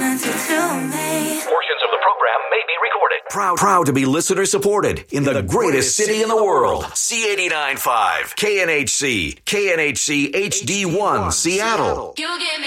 meant to me. Portions of the program may be recorded. Proud to be listener supported in the greatest city in the world. C89.5, KNHC, KNHC HD1, Seattle. You give me